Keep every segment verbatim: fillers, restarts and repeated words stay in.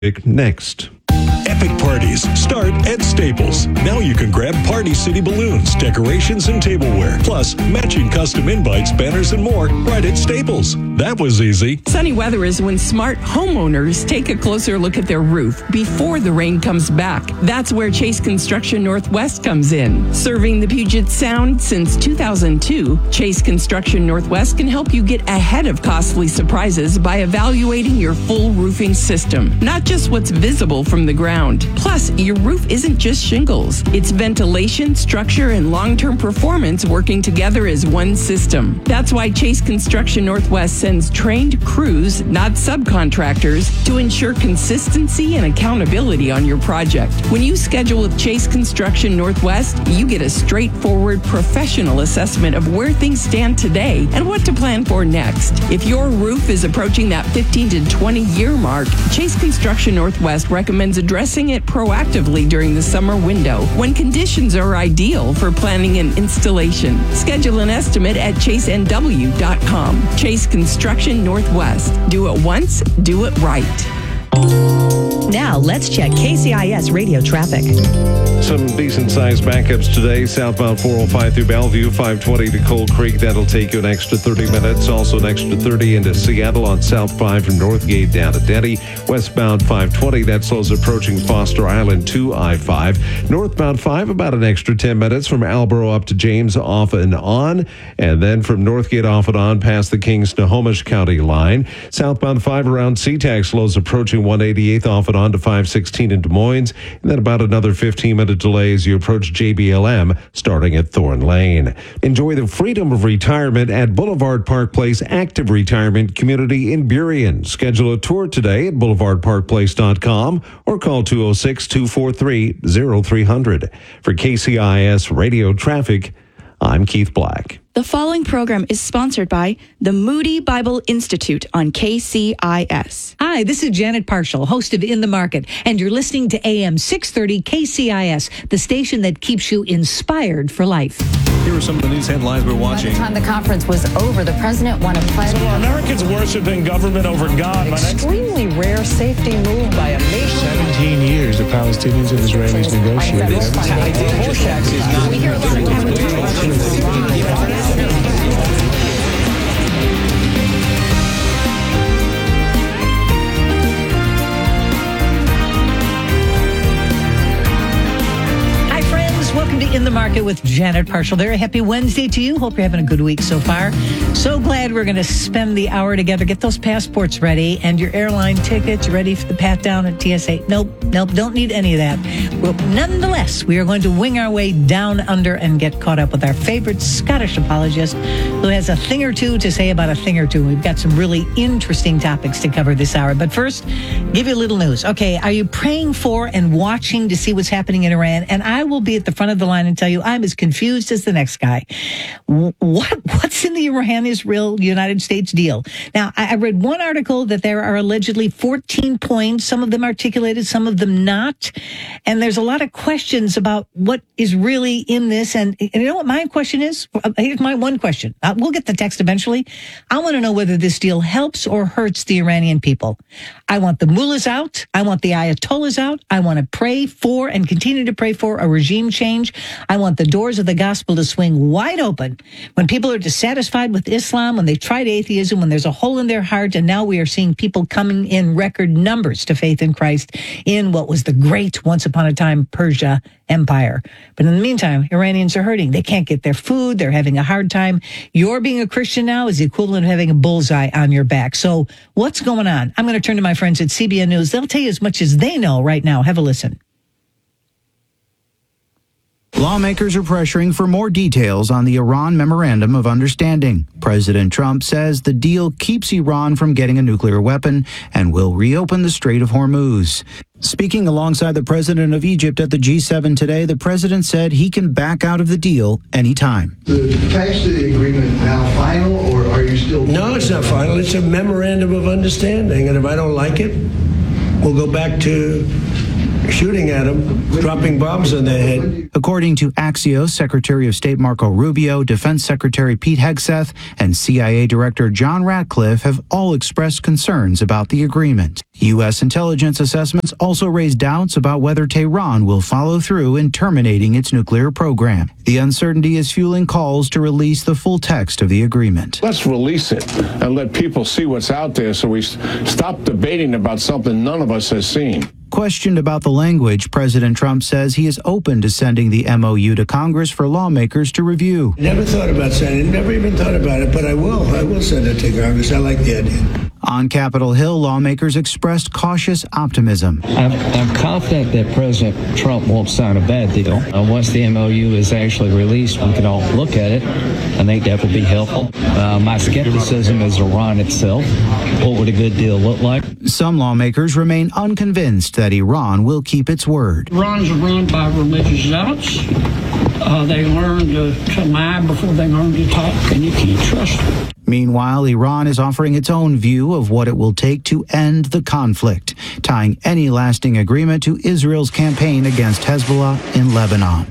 Next. Epic parties start at Staples. Now you can grab Party City balloons, decorations, and tableware, plus matching custom invites, banners, and more right at Staples. That was easy. Sunny weather is when smart homeowners take a closer look at their roof before the rain comes back. That's where Chase Construction Northwest comes in. Serving the Puget Sound since two thousand two, Chase Construction Northwest can help you get ahead of costly surprises by evaluating your full roofing system, not just what's visible from the ground. Plus, your roof isn't just shingles. It's ventilation, structure, and long-term performance working together as one system. That's why Chase Construction Northwest sends trained crews, not subcontractors, to ensure consistency and accountability on your project. When you schedule with Chase Construction Northwest, you get a straightforward, professional assessment of where things stand today and what to plan for next. If your roof is approaching that fifteen to twenty year mark, Chase Construction Northwest recommends addressing it proactively during the summer window when conditions are ideal for planning an installation. Schedule an estimate at chase n w dot com. Chase Construction Northwest. Do it once, do it right. Now, let's check K C I S radio traffic. Some decent-sized backups today. Southbound four oh five through Bellevue, five twenty to Cold Creek. That'll take you an extra thirty minutes. Also an extra thirty into Seattle on South five from Northgate down to Denny. Westbound five twenty, that slows approaching Foster Island to I five. Northbound five, about an extra ten minutes from Alborough up to James off and on. And then from Northgate off and on past the Kings-Snohomish County line. Southbound five around SeaTac slows approaching one eighty-eighth off and on to five sixteen in Des Moines. And then about another fifteen minute delay as you approach J B L M starting at Thorn Lane. Enjoy the freedom of retirement at Boulevard Park Place Active Retirement Community in Burien. Schedule a tour today at boulevard park place dot com or call two oh six, two four three, oh three hundred. For K C I S Radio Traffic, I'm Keith Black. The following program is sponsored by the Moody Bible Institute on K C I S. Hi, this is Janet Parshall, host of In the Market, and you're listening to A M six thirty K C I S, the station that keeps you inspired for life. Here are some of the news headlines we're watching. By the time the conference was over, the president won a pledge. So Americans worshiping government over God. Extremely rare safety move by a nation. seventeen years the Palestinians and Israelis negotiated. We hear a lot of commentary. Welcome to In the Market with Janet Parshall. Very happy Wednesday to you. Hope you're having a good week so far. So glad we're going to spend the hour together. Get those passports ready and your airline tickets ready for the pat down at T S A. Nope, nope, don't need any of that. Well, nonetheless, we are going to wing our way down under and get caught up with our favorite Scottish apologist who has a thing or two to say about a thing or two. We've got some really interesting topics to cover this hour. But first, give you a little news. Okay, are you praying for and watching to see what's happening in Iran? And I will be at the front of the line and tell you I'm as confused as the next guy. What what's in the Iran-Israel United States deal? Now, I read one article that there are allegedly fourteen points, some of them articulated, some of them not. And there's a lot of questions about what is really in this. And, and you know what my question is? Here's my one question. Uh, we'll get the text eventually. I want to know whether this deal helps or hurts the Iranian people. I want the mullahs out. I want the ayatollahs out. I want to pray for and continue to pray for a regime change. I want the doors of the gospel to swing wide open when people are dissatisfied with Islam, when they've tried atheism, when there's a hole in their heart. And now we are seeing people coming in record numbers to faith in Christ in what was the great once upon a time Persia Empire. But in the meantime, Iranians are hurting. They can't get their food. They're having a hard time. Your being a Christian now is the equivalent of having a bullseye on your back. So what's going on? I'm going to turn to my friends at C B N News. They'll tell you as much as they know right now. Have a listen. Lawmakers are pressuring for more details on the Iran Memorandum of Understanding. President Trump says the deal keeps Iran from getting a nuclear weapon and will reopen the Strait of Hormuz. Speaking alongside the president of Egypt at the G seven today, the president said he can back out of the deal anytime. The text of the agreement now final, or are you still... No, it's not final. It's a memorandum of understanding. And if I don't like it, we'll go back to shooting at them, dropping bombs on their head. According to Axios, Secretary of State Marco Rubio, Defense Secretary Pete Hegseth, and C I A Director John Ratcliffe have all expressed concerns about the agreement. U S intelligence assessments also raised doubts about whether Tehran will follow through in terminating its nuclear program. The uncertainty is fueling calls to release the full text of the agreement. Let's release it and let people see what's out there so we stop debating about something none of us has seen. Questioned about the language, President Trump says he is open to sending the M O U to Congress for lawmakers to review. Never thought about sending it, never even thought about it, but I will. I will send it to Congress. I like the idea. On Capitol Hill, lawmakers expressed cautious optimism. I'm, I'm confident that President Trump won't sign a bad deal. Uh, once the M O U is actually released, we can all look at it. I think that would be helpful. Uh, my skepticism is Iran itself. What would a good deal look like? Some lawmakers remain unconvinced that Iran will keep its word. Iran's run by religious zealots. Uh, they learn to, to lie before they learn to talk, and you can't trust them. Meanwhile, Iran is offering its own view of what it will take to end the conflict, tying any lasting agreement to Israel's campaign against Hezbollah in Lebanon.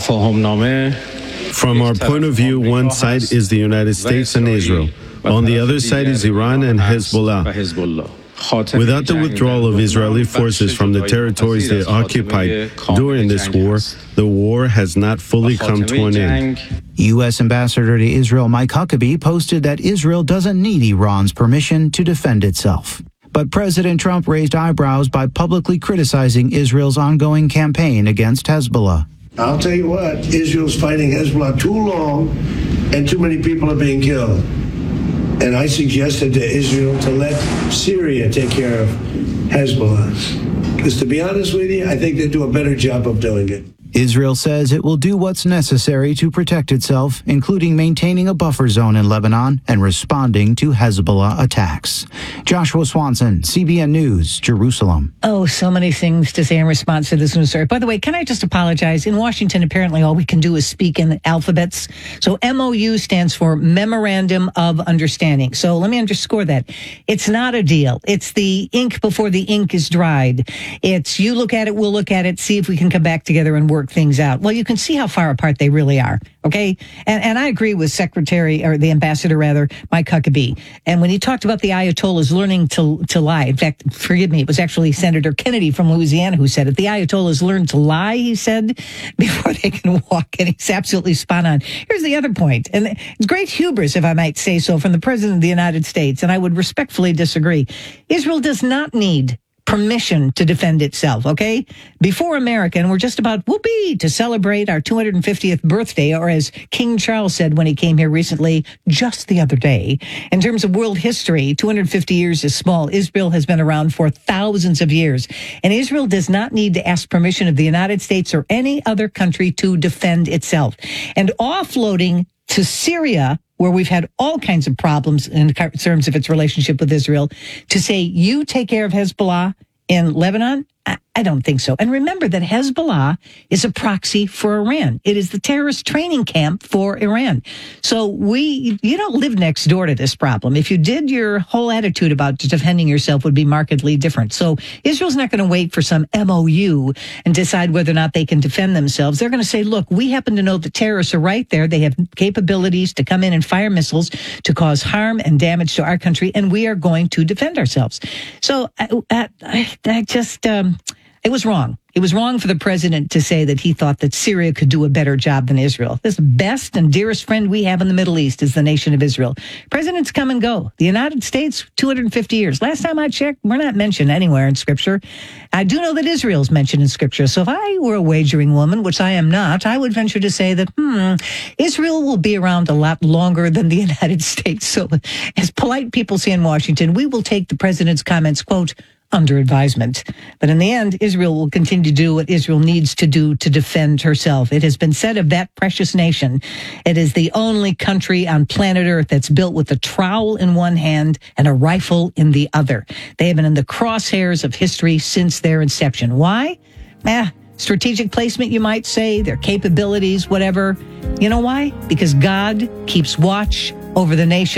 From our point of view, one side is the United States and Israel. On the other side is Iran and Hezbollah. Without the withdrawal of Israeli forces from the territories they occupied during this war, the war has not fully come to an end. U S Ambassador to Israel Mike Huckabee posted that Israel doesn't need Iran's permission to defend itself. But President Trump raised eyebrows by publicly criticizing Israel's ongoing campaign against Hezbollah. I'll tell you what, Israel's fighting Hezbollah too long and too many people are being killed. And I suggested to Israel to let Syria take care of Hezbollah. Because to be honest with you, I think they do a better job of doing it. Israel says it will do what's necessary to protect itself, including maintaining a buffer zone in Lebanon and responding to Hezbollah attacks. Joshua Swanson, C B N News, Jerusalem. Oh, so many things to say in response to this news story. By the way, can I just apologize? In Washington, apparently all we can do is speak in alphabets. So M O U stands for Memorandum of Understanding. So let me underscore that. It's not a deal. It's the ink before the ink is dried. It's you look at it, we'll look at it, see if we can come back together and work things out. Well, you can see how far apart they really are. Okay. And and I agree with Secretary or the Ambassador rather, Mike Huckabee. And when he talked about the Ayatollahs learning to, to lie, in fact, forgive me, it was actually Senator Kennedy from Louisiana who said it. The Ayatollahs learn to lie, he said, before they can walk. And he's absolutely spot on. Here's the other point. And it's great hubris, if I might say so, from the President of the United States. And I would respectfully disagree. Israel does not need permission to defend itself, okay? Before America, and we're just about whoopee to celebrate our two hundred fiftieth birthday, or as King Charles said when he came here recently, just the other day. In terms of world history, two hundred fifty years is small. Israel has been around for thousands of years, and Israel does not need to ask permission of the United States or any other country to defend itself. And offloading to Syria, where we've had all kinds of problems in terms of its relationship with Israel, to say, you take care of Hezbollah in Lebanon? I, I don't think so. And remember that Hezbollah is a proxy for Iran. It is the terrorist training camp for Iran. So we, you don't live next door to this problem. If you did, your whole attitude about defending yourself would be markedly different. So Israel's not going to wait for some M O U and decide whether or not they can defend themselves. They're going to say, look, we happen to know the terrorists are right there. They have capabilities to come in and fire missiles to cause harm and damage to our country, and we are going to defend ourselves. So I, I, I just... Um, It was wrong. It was wrong for the president to say that he thought that Syria could do a better job than Israel. The best and dearest friend we have in the Middle East is the nation of Israel. Presidents come and go. The United States, two hundred fifty years. Last time I checked, we're not mentioned anywhere in Scripture. I do know that Israel's mentioned in Scripture. So if I were a wagering woman, which I am not, I would venture to say that, hmm, Israel will be around a lot longer than the United States. So as polite people say in Washington, we will take the president's comments, quote, under advisement. But in the end, Israel will continue to do what Israel needs to do to defend herself. It has been said of that precious nation, it is the only country on planet Earth that's built with a trowel in one hand and a rifle in the other. They have been in the crosshairs of history since their inception. Why? Eh, strategic placement, you might say, their capabilities, whatever. You know why? Because God keeps watch over the nation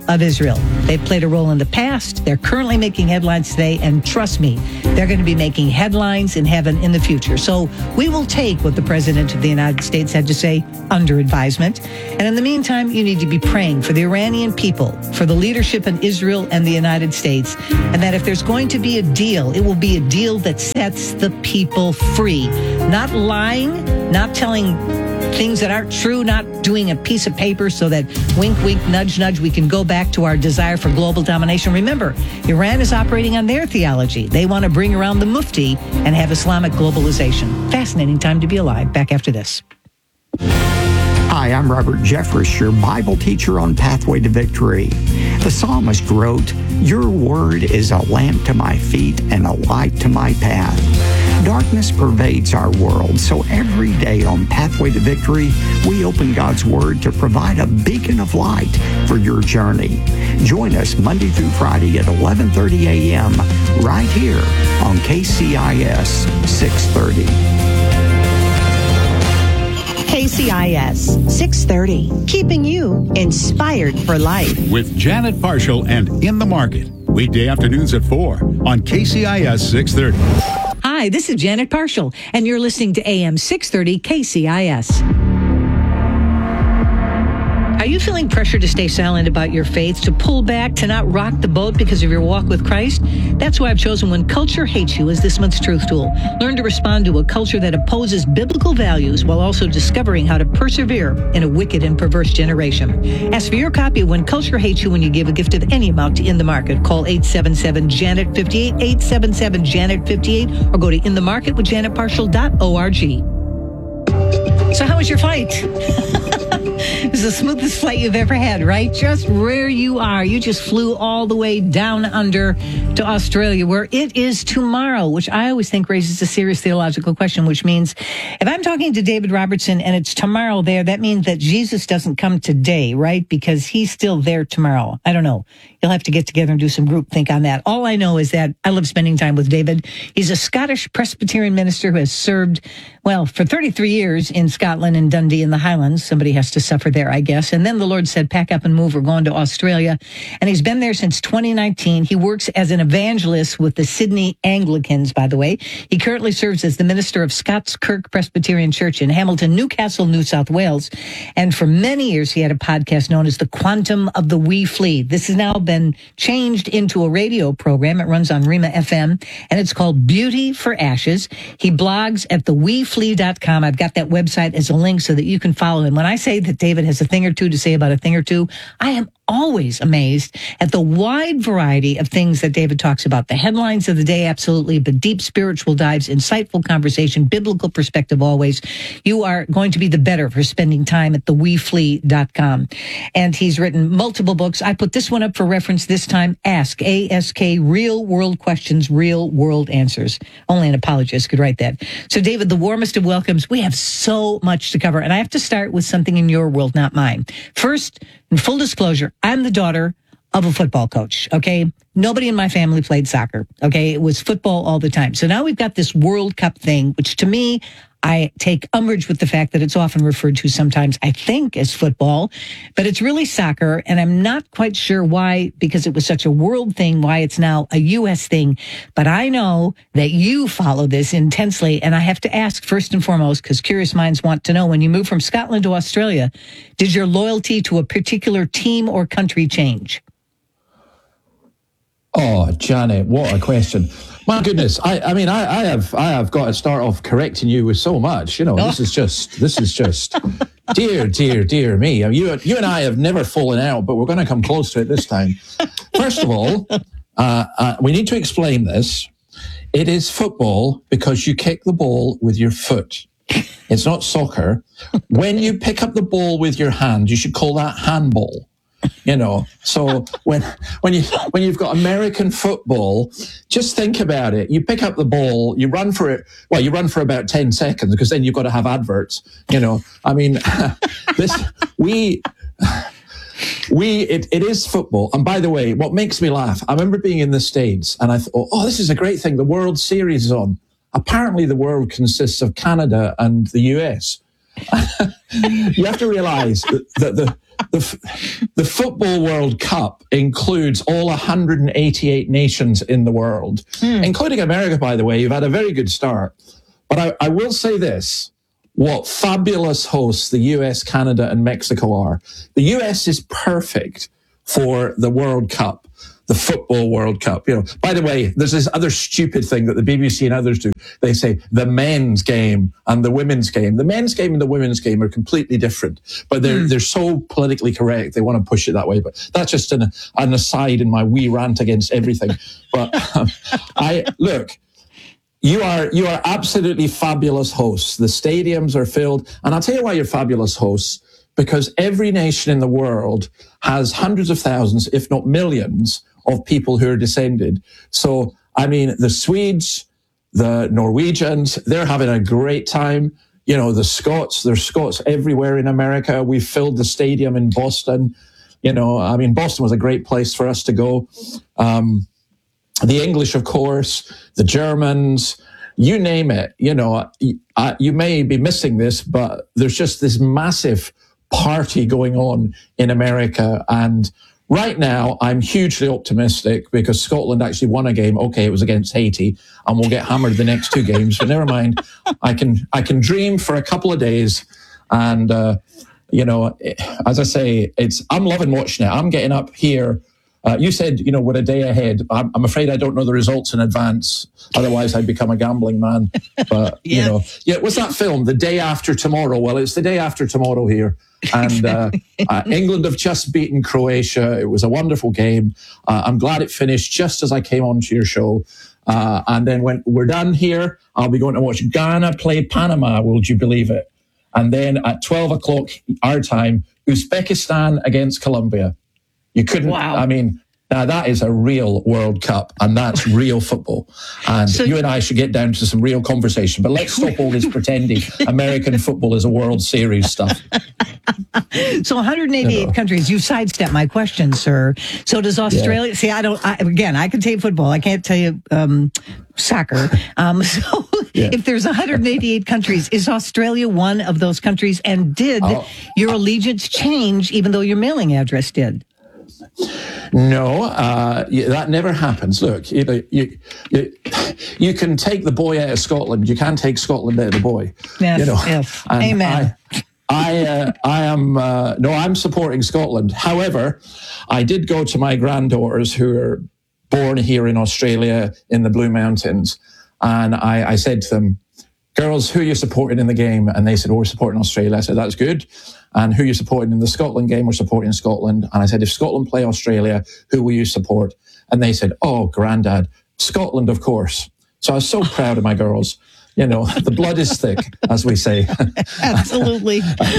of Israel. They've played a role in the past. They're currently making headlines today. And trust me, they're going to be making headlines in heaven in the future. So we will take what the President of the United States had to say under advisement. And in the meantime, you need to be praying for the Iranian people, for the leadership in Israel and the United States, and that if there's going to be a deal, it will be a deal that sets the people free. Not lying, not telling things that aren't true, not doing a piece of paper so that wink, wink, nudge, nudge, we can go back to our desire for global domination. Remember, Iran is operating on their theology. They want to bring around the mufti and have Islamic globalization. Fascinating time to be alive. Back after this. Hi, I'm Robert Jeffress, your Bible teacher on Pathway to Victory. The psalmist wrote, "Your word is a lamp to my feet and a light to my path." Darkness pervades our world, so every day on Pathway to Victory, we open God's Word to provide a beacon of light for your journey. Join us Monday through Friday at eleven thirty a.m. right here on K C I S six thirty. K C I S six thirty, keeping you inspired for life. With Janet Parshall and In the Market, weekday afternoons at four on K C I S six thirty. Hi, this is Janet Parshall, and you're listening to A M six thirty K C I S. Are you feeling pressure to stay silent about your faith, to pull back, to not rock the boat because of your walk with Christ? That's why I've chosen When Culture Hates You as this month's truth tool. Learn to respond to a culture that opposes biblical values while also discovering how to persevere in a wicked and perverse generation. Ask for your copy of When Culture Hates You when you give a gift of any amount to In the Market. Call eight seven seven, J A N E T five eight, eight seven seven, J A N E T five eight, or go to in the market with janet parshall dot org. So how was your flight? It was the smoothest flight you've ever had, right? Just where you are. You just flew all the way down under to Australia, where it is tomorrow, which I always think raises a serious theological question, which means if I'm talking to David Robertson and it's tomorrow there, that means that Jesus doesn't come today, right? Because he's still there tomorrow. I don't know. You'll have to get together and do some group think on that. All I know is that I love spending time with David. He's a Scottish Presbyterian minister who has served, well, for thirty-three years in Scotland and Dundee in the Highlands. Somebody has to suffer there, I guess. And then the Lord said, pack up and move. We're going to Australia. And he's been there since twenty nineteen. He works as an evangelist with the Sydney Anglicans, by the way. He currently serves as the minister of Scots Kirk Presbyterian Church in Hamilton, Newcastle, New South Wales. And for many years, he had a podcast known as The Quantum of the Wee Flea. This has now been changed into a radio program. It runs on Rima F M, and it's called Beauty for Ashes. He blogs at the wee flea dot com. I've got that website as a link so that you can follow him. When I say that David has a thing or two to say about a thing or two, I am always amazed at the wide variety of things that David talks about. The headlines of the day, absolutely, but deep spiritual dives, insightful conversation, biblical perspective always. You are going to be the better for spending time at the wee flea dot com. And he's written multiple books. I put this one up for reference this time. Ask, A S K, Real World Questions, Real World Answers. Only an apologist could write that. So, David, the warmest of welcomes. We have so much to cover, and I have to start with something in your world, not mine. First, in full disclosure, I'm the daughter of a football coach, okay? Nobody in my family played soccer, okay? It was football all the time. So now we've got this World Cup thing, which to me, I take umbrage with the fact that it's often referred to sometimes, I think, as football, but it's really soccer, and I'm not quite sure why, because it was such a world thing, why it's now a U S thing. But I know that you follow this intensely, and I have to ask first and foremost, because curious minds want to know, when you moved from Scotland to Australia, did your loyalty to a particular team or country change? Oh, Janet, what a question. My goodness, I, I mean, I, I have I have got to start off correcting you with so much. You know, oh. this is just, this is just, dear, dear, dear me. I mean, you, you and I have never fallen out, but we're going to come close to it this time. First of all, uh, uh, we need to explain this. It is football because you kick the ball with your foot. It's not soccer. When you pick up the ball with your hand, you should call that handball. You know, so when when you when you've got American football, just think about it. You pick up the ball, you run for it. Well, you run for about ten seconds because then you've got to have adverts. You know, I mean, this we we it, it is football. And by the way, what makes me laugh? I remember being in the States, and I thought, oh, this is a great thing. The World Series is on. Apparently, the world consists of Canada and the U S. You have to realize that the the, the Football World Cup includes all one hundred eighty-eight nations in the world, hmm. including America, by the way. You've had a very good start. But I, I will say this, what fabulous hosts the U S, Canada, and Mexico are. The U S is perfect for the World Cup, the Football World Cup. You know, by the way, there's this other stupid thing that the B B C and others do. They say the men's game and the women's game. The men's game and the women's game are completely different, but they're mm. they're so politically correct. They want to push it that way. But that's just an, an aside in my wee rant against everything. But um, I look. You are you are absolutely fabulous hosts. The stadiums are filled, and I'll tell you why you're fabulous hosts. Because every nation in the world has hundreds of thousands, if not millions, of people who are descended. So, I mean, the Swedes, the Norwegians, they're having a great time. You know, the Scots, there's Scots everywhere in America. We filled the stadium in Boston. You know, I mean, Boston was a great place for us to go. Um, the English, of course, the Germans, you name it. You know, I, you may be missing this, but there's just this massive party going on in America. And right now, I'm hugely optimistic because Scotland actually won a game. Okay, it was against Haiti, and we'll get hammered the next two games. But never mind. I can I can dream for a couple of days, and uh, you know, as I say, it's I'm loving watching it. I'm getting up here. Uh, you said, you know, we're a day ahead. I'm, I'm afraid I don't know the results in advance. Otherwise, I'd become a gambling man. But, yeah. you know, yeah, what's that film? The Day After Tomorrow. Well, it's the day after tomorrow here. And uh, uh, England have just beaten Croatia. It was a wonderful game. Uh, I'm glad it finished just as I came onto your show. Uh, and then when we're done here, I'll be going to watch Ghana play Panama, would you believe it? And then at twelve o'clock our time, Uzbekistan against Colombia. You couldn't, wow. I mean, now that is a real World Cup, and that's real football. And so, you and I should get down to some real conversation. But let's stop all this pretending American football is a World Series stuff. So one hundred eighty-eight you know. countries. You sidestepped my question, sir. So does Australia? Yeah. See, I don't, I, again, I can tell you football. I can't tell you um, soccer. Um, so yeah. if there's one hundred eighty-eight countries, is Australia one of those countries? And did oh. your allegiance change even though your mailing address did? No, uh, that never happens. Look, you, know, you, you you can take the boy out of Scotland. You can't take Scotland out of the boy. Yes, you know? yes. Amen. I, I, uh, I am, uh, no, I'm supporting Scotland. However, I did go to my granddaughters who are born here in Australia in the Blue Mountains. And I, I said to them, girls, who are you supporting in the game? And they said, oh, we're supporting Australia. I said, that's good. And who are you supporting in the Scotland game? We're supporting Scotland. And I said, if Scotland play Australia, who will you support? And they said, oh, Grandad, Scotland, of course. So I was so proud of my girls. You know, the blood is thick, as we say. Absolutely.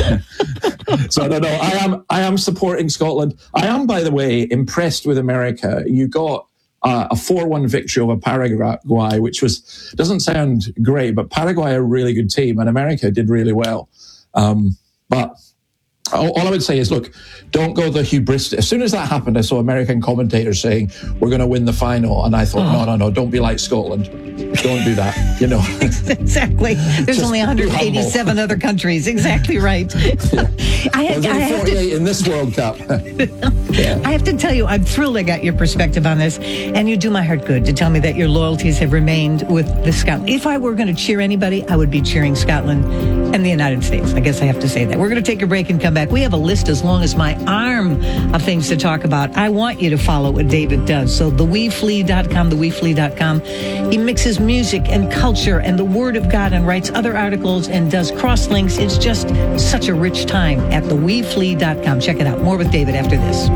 So no, no, I am, I am supporting Scotland. I am, by the way, impressed with America. You got uh, a four one victory over Paraguay, which was doesn't sound great, but Paraguay are a really good team, and America did really well. Um, but all, all I would say is, look, don't go the hubris. As soon as that happened, I saw American commentators saying, we're going to win the final. And I thought, oh. no, no, no, don't be like Scotland. Don't do that, you know. Exactly. There's Just only one hundred eighty-seven other countries. Exactly right. Yeah. I, had, I forty-eight to, in this World Cup. Yeah. I have to tell you, I'm thrilled I got your perspective on this. And you do my heart good to tell me that your loyalties have remained with the Scotland. If I were going to cheer anybody, I would be cheering Scotland and the United States. I guess I have to say that. We're going to take a break and come back. We have a list as long as my arm of things to talk about. I want you to follow what David does. So the wee flea dot com, the wee flea dot com. He mixes music and culture and the Word of God and writes other articles and does cross links. It's just such a rich time at the wee flea dot com. Check it out. More with David after this.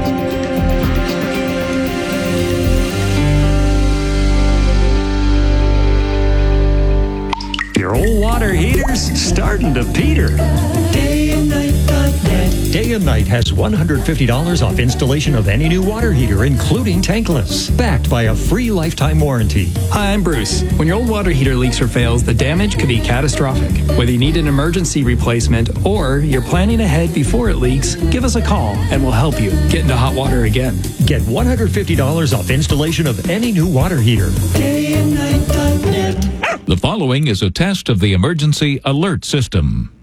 Your old water heater's starting to peter. Day and Night dot net. Day and Night has one hundred fifty dollars off installation of any new water heater, including tankless, backed by a free lifetime warranty. Hi, I'm Bruce. When your old water heater leaks or fails, the damage could be catastrophic. Whether you need an emergency replacement or you're planning ahead before it leaks, give us a call and we'll help you get into hot water again. Get one hundred fifty dollars off installation of any new water heater. Day and Night dot net. The following is a test of the emergency alert system.